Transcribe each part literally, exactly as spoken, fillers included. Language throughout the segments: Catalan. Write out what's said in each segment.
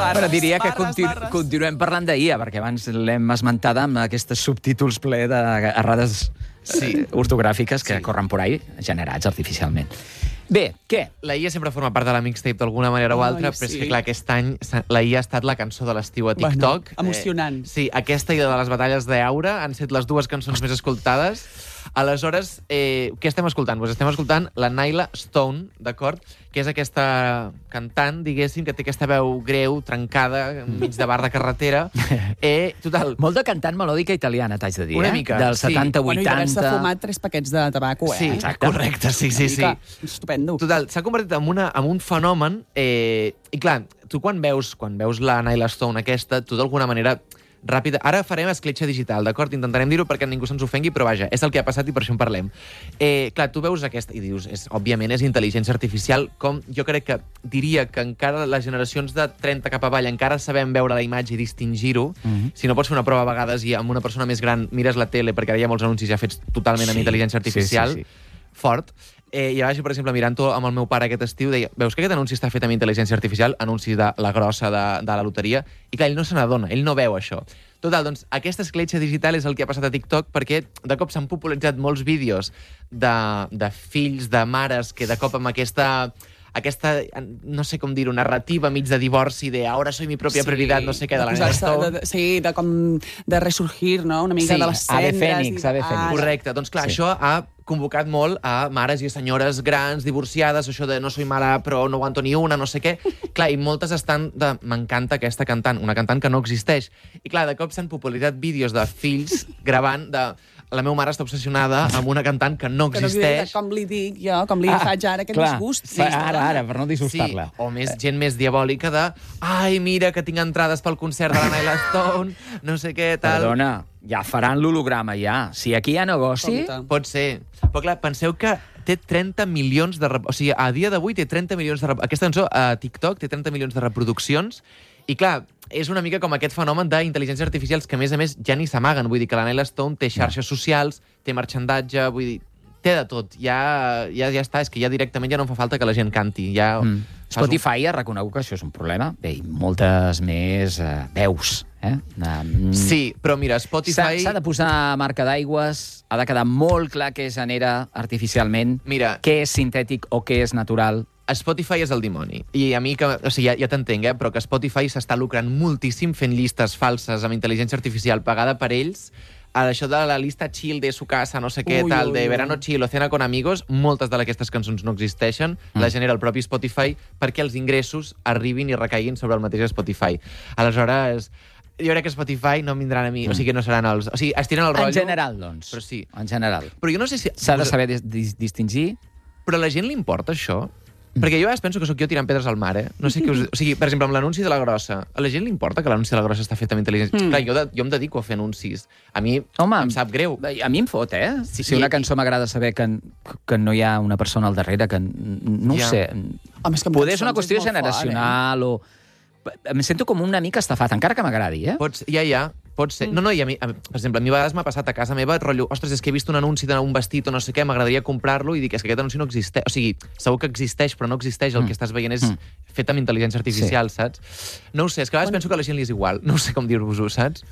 Però diria que barres, continu barres. continuem parlant d'I A, perquè abans l'hem esmentada amb aquests subtítols ple d'errades sí. eh, ortogràfiques que sí. corren por ahí, generats artificialment. Bé, què? La I A sempre forma part de la mixtape d'alguna manera o altra, Ai, però és sí. que, clar, aquest any la I A ha estat la cançó de l'estiu a TikTok. Bueno, emocionant. Eh, sí, aquesta i la de les batalles d'Aura han estat les dues cançons més escoltades. Aleshores, eh, què estem escoltant? Pues estem escoltant la Nyla Stone, d'acord? Que és aquesta cantant, diguéssim, que té aquesta veu greu, trencada, enmig de bar de carretera. Eh, total. Molt de cantant melòdica italiana, t'haig de dir, Una eh? mica, Del sí. setanta Bueno, i d'haver-se vuitanta... fumat tres paquets de tabaco, eh? Sí, Exacte. correcte, sí, sí, sí. Estupendo. Total, s'ha convertit en, una, en un fenomen eh, i clar, tu quan veus, quan veus la Nyla Stone aquesta, tu d'alguna manera ràpida... Ara farem escletxa digital, d'acord? Intentarem dir-ho perquè ningú se'ns ofengui, però vaja, és el que ha passat i per això en parlem. Eh, clar, tu veus aquesta i dius, és, òbviament és intel·ligència artificial, com jo crec que diria que encara les generacions de trenta cap avall encara sabem veure la imatge i distingir-ho. Mm-hmm. Si no pots fer una prova a vegades i amb una persona més gran mires la tele, perquè ara hi ha molts anuncis ja fets totalment amb Sí, intel·ligència artificial, sí, sí, sí. fort. Eh, I ara, per exemple, mirant-ho amb el meu pare aquest estiu, deia, veus que aquest anunci està fet amb intel·ligència artificial, anunci de la grossa de, de la loteria, i clar, ell no se n'adona, ell no veu això. Total, doncs, aquesta escletxa digital és el que ha passat a TikTok perquè de cop s'han popularitzat molts vídeos de, de fills, de mares, que de cop amb aquesta... aquesta, no sé com dir-ho, narrativa mig de divorci, de ahora soy mi propia sí, prioridad, no sé què, de la Nyla Stone. De, de, sí, de com de resurgir, no? Una mica Sí, de les ave cendres. fènix, i... ave fènix. Ah, Correcte, doncs clar, Sí. això ha convocat molt a mares i senyores grans, divorciades, això de no soy mala però no aguanto ni una, no sé què. Clar, i moltes estan de m'encanta aquesta cantant, una cantant que no existeix. I clar, de cop s'han popularitzat vídeos de fills gravant de la meva mare està obsessionada amb una cantant que no que no existeix. com li dic jo, com li Ah, faig ara, aquest clar, disgust. fa- ara, ara, per no disgustar-la. Sí, o més gent més diabòlica de ai, mira, que tinc entrades pel concert de la Nyla Stone, no sé què, tal... Perdona, ja faran l'holograma, ja. Si aquí hi ha negoci... Compte. Pot ser. Però clar, penseu que té trenta milions de... Rep... O sigui, a dia d'avui té trenta milions de... Rep... Aquesta cançó a TikTok té trenta milions de reproduccions i clar, és una mica com aquest fenomen d'intel·ligències artificials que a més a més ja ni s'amaguen. Vull dir que la Nyla Stone té xarxes socials, té marxandatge, vull dir, té de tot. Ja, ja, ja està, és que ja directament ja no fa falta que la gent canti. Ja Mm. fas un- Spotify ha reconegut que això és un problema. Bé, i moltes més eh, veus. Eh? Um, Sí, però mira, S'ha Spotify... s'ha de posar marca d'aigües, ha de quedar molt clar què es genera artificialment, Mira, què és sintètic o què és natural. Spotify és el dimoni. I a mi, que, o sigui, ja, ja t'entenc, eh? Però que Spotify s'està lucrant moltíssim fent llistes falses amb intel·ligència artificial pagada per ells. A això de la lista chill de su casa, no sé què, Ui, tal, ui, de ui. verano chill o cena con amigos, moltes d'aquestes cançons no existeixen, mm. la genera el propi Spotify perquè els ingressos arribin i recaiguin sobre el mateix Spotify. Aleshores, jo crec que Spotify no em vindran a mi, mm. o sigui, no seran els... O sigui, estiren el rotllo... En general, doncs. Però sí. En general. Però jo no sé si... S'ha de saber dis dis distingir. Però a la gent li importa això? Perquè jo a vegades penso que sóc jo tirant pedres al mar, eh? No sé què us... O sigui, per exemple, amb l'anunci de la grossa, a la gent li importa que l'anunci de la grossa està fet amb intel·ligència... Mm. Clar, jo, de, jo em dedico a fer anuncis. A mi Home, em sap greu. A mi em fot, eh? Sí, si una i- cançó m'agrada saber que, que no hi ha una persona al darrere, que n- no Ja. ho sé. Home, és que amb Poder és una cançons qüestió és molt generacional o... Em sento com una mica estafat, encara que m'agradi, eh? Pots, ja, ja, pot ser. No, no, i a mi, a, per exemple, a mi a vegades m'ha passat a casa meva, rotllo, ostres, és que he vist un anunci d'un vestit o no sé què, m'agradaria comprar-lo i dic, és que aquest anunci no existeix. O sigui, segur que existeix, però no existeix. El Mm. que estàs veient és Mm. fet amb intel·ligència artificial, sí. Saps? No ho sé, és que a vegades Bueno. penso que a la gent li és igual. No sé com dir-vos-ho, saps?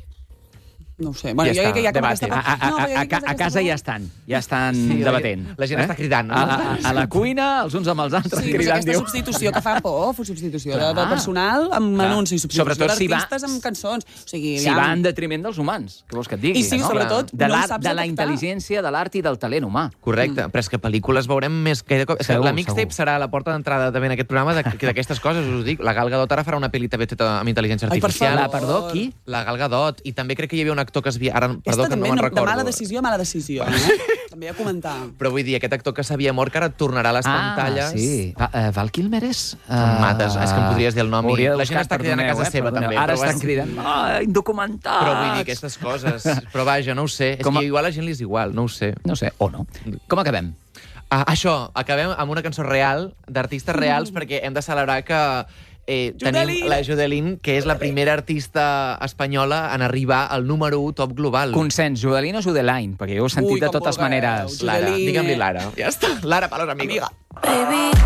No ho sé. Bueno, Ja jo està, crec que ja com debate. aquesta... A, a, No, a, però jo a, crec que a, a aquesta casa ja pregunta- estan, ja estan Sí, la debatent. gent- la gent està cridant, no? A, a, a la cuina, els uns amb els altres, Sí, però cridant, aquesta diu... substitució que fa por, substitució de, de Clar. personal amb Clar. anuncis, substitució Sobretot si va- d'artistes amb cançons. O sigui, Si ja... va en detriment dels humans, què vols que et digui? I sí, no? sobretot, de, no l'art, saps de la detectar. intel·ligència, de l'art i del talent humà. Correcte, mm. però és que pel·lícules veurem més que... És que Segur, la mixtape segur. serà la porta d'entrada també en aquest programa de- d'aquestes coses, us ho dic. La Gal Gadot ara farà una pel·li també feta amb intel·ligència Ai, per artificial. favor. La, perdó, qui? La Gal Gadot. I també crec que hi havia un actor que es havia... Ara, perdó, Esta que no també, me'n no, de recordo. mala decisió, mala decisió. Eh? També a comentar. Però vull dir, aquest actor que s'havia mort, que ara tornarà a les pantalles... Ah, sí. Va, uh, Val Kilmer és... Uh, Em mates, és que em podries dir el nom i hauria de la gent buscar, està cridant a casa perdoneu, eh, seva, perdoneu. també, Ara però estan vas- cridant... Ah, indocumentats! Però vull dir, aquestes coses... Però vaja, no ho sé. És Com a- que igual a la gent li és igual, no ho sé. No sé, o no. Com acabem? Ah, això, acabem amb una cançó real, d'artistes reals, perquè hem de celebrar que eh, tenim Judelín! la Judelín, que és la primera artista espanyola en arribar al número u top global. Consens, Judelín o Judelaine? Perquè jo ho he sentit Ui, de com totes vulgueu. maneres. Lara, Judelín. digue'm-li Lara. Ja està. Lara para los amigos. Amiga. Baby,